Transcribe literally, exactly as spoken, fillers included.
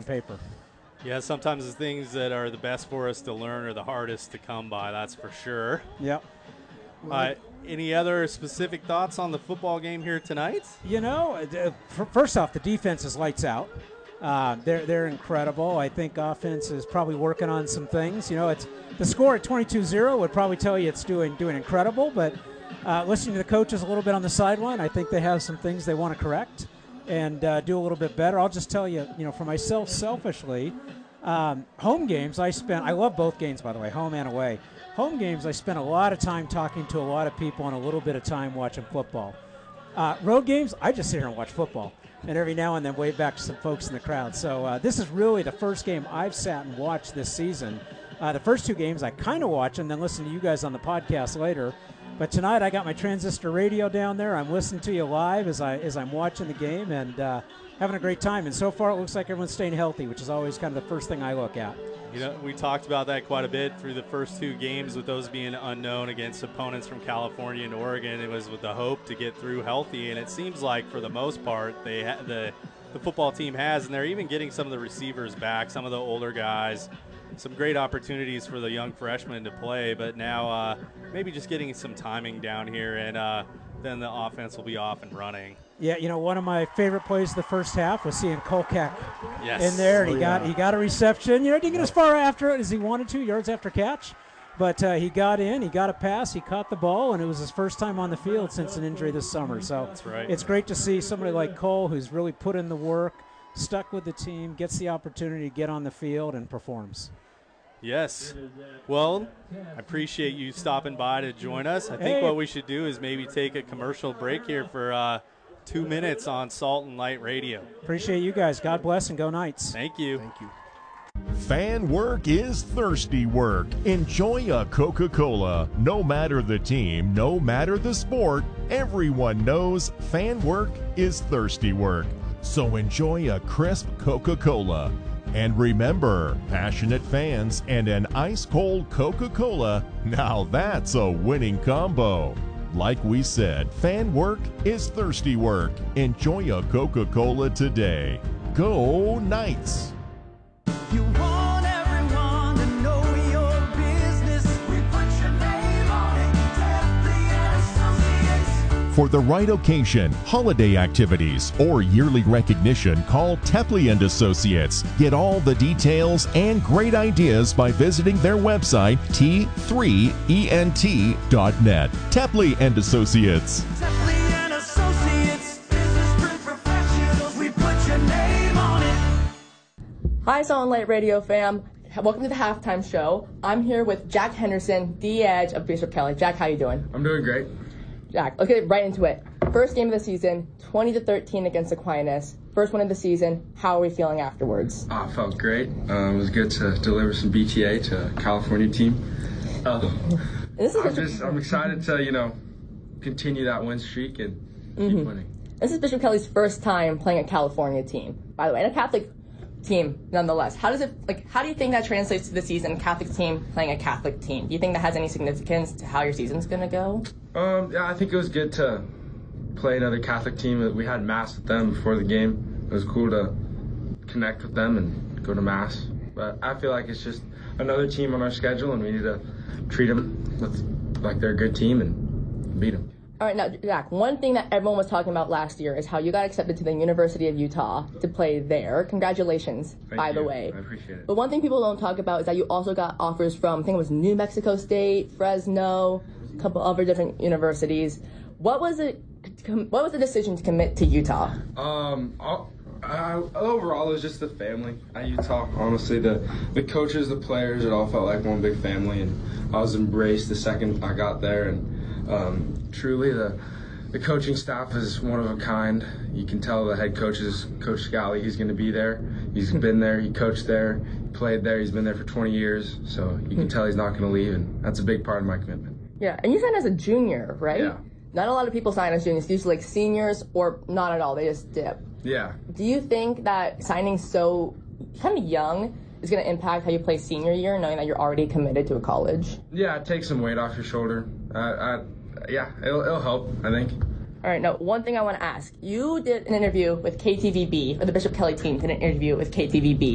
paper. Yeah, sometimes the things that are the best for us to learn are the hardest to come by, that's for sure. Yep. Uh, any other specific thoughts on the football game here tonight? You know, uh, first off, the defense is lights out. Uh, they're they're incredible. I think offense is probably working on some things. You know, it's the score at twenty-two zero would probably tell you it's doing doing incredible. But uh, listening to the coaches a little bit on the sideline, I think they have some things they want to correct and uh, do a little bit better. I'll just tell you, you know, for myself, selfishly, um, home games I spent. I love both games, by the way, home and away. Home games I spent a lot of time talking to a lot of people and a little bit of time watching football. Uh, road games, I just sit here and watch football. And every now and then wave back to some folks in the crowd. So uh, this is really the first game I've sat and watched this season. Uh, the first two games I kind of watch and then listen to you guys on the podcast later. But tonight I got my transistor radio down there. I'm listening to you live as, I, as I'm watching the game and uh, having a great time. And so far it looks like everyone's staying healthy, which is always kind of the first thing I look at. You know, we talked about that quite a bit through the first two games with those being unknown against opponents from California and Oregon. It was with the hope to get through healthy, and it seems like for the most part they ha- the the football team has, and they're even getting some of the receivers back, some of the older guys, some great opportunities for the young freshmen to play. But now uh, maybe just getting some timing down here, and uh, then the offense will be off and running. Yeah, you know, one of my favorite plays of the first half was seeing Kolkak yes. in there. And he oh, got yeah. he got a reception. You know, didn't get as far after it as he wanted to, yards after catch. But uh, he got in, he got a pass, he caught the ball, and it was his first time on the field since an injury this summer. So That's right. It's great to see somebody like Cole who's really put in the work, stuck with the team, gets the opportunity to get on the field and performs. Yes. Well, I appreciate you stopping by to join us. I think Hey. what we should do is maybe take a commercial break here for uh, two minutes on Salt and Light Radio. Appreciate you guys. God bless and go Knights. Thank you. Thank you. Fan work is thirsty work. Enjoy a Coca-Cola. No matter the team, no matter the sport, everyone knows fan work is thirsty work. So enjoy a crisp Coca-Cola. And remember, passionate fans and an ice-cold Coca-Cola, now that's a winning combo. Like we said, fan work is thirsty work. Enjoy a Coca-Cola today. Go Knights! You want everyone to know your business. We put your name on it. Tepley and Associates. For the right occasion, holiday activities, or yearly recognition, call Tepley and Associates. Get all the details and great ideas by visiting their website, T three E N T dot net. Tepley and Associates. Tepley and Associates. Business print professionals. We put your name on it. Hi, Salt and Light Radio fam. Welcome to the halftime show. I'm here with Jack Henderson, the Edge of Bishop Kelly. Jack, how you doing? I'm doing great. Jack, let's get right into it. First game of the season, twenty to thirteen against Aquinas. First one of the season. How are we feeling afterwards? Ah, felt great. Uh, it was good to deliver some B T A to a California team. Uh, This is I'm Bishop- just I'm excited to you know continue that win streak and keep Mhm. winning. This is Bishop Kelly's first time playing a California team, by the way, and a Catholic team nonetheless. How does it like? How do you think that translates to the season? Catholic team playing a Catholic team. Do you think that has any significance to how your season's gonna go? Um, yeah, I think it was good to play another Catholic team. We had mass with them before the game. It was cool to connect with them and go to mass. But I feel like it's just another team on our schedule, and we need to treat them with, like they're a good team and beat them. All right, now, Jack, one thing that everyone was talking about last year is how you got accepted to the University of Utah to play there. Congratulations, Thank by you. the way. I appreciate it. But one thing people don't talk about is that you also got offers from, I think it was New Mexico State, Fresno, a couple other different universities. What was it? What was the decision to commit to Utah? Um, I'll, I, overall, it was just the family at Utah. Honestly, the the coaches, the players, it all felt like one big family, and I was embraced the second I got there. And um, truly, the the coaching staff is one of a kind. You can tell the head coach is Coach Scally. He's going to be there. He's been there. He coached there. He played there. He's been there for twenty years. So you can tell he's not going to leave, and that's a big part of my commitment. Yeah, and you signed as a junior, right? Yeah. Not a lot of people sign as juniors. Usually like seniors or not at all. They just dip. Yeah. Do you think that signing so kind of young is going to impact how you play senior year, knowing that you're already committed to a college? Yeah, it takes some weight off your shoulder. Uh, I, yeah, it'll, it'll help, I think. All right, now, one thing I want to ask. You did an interview with K T V B, or the Bishop Kelly team did an interview with K T V B.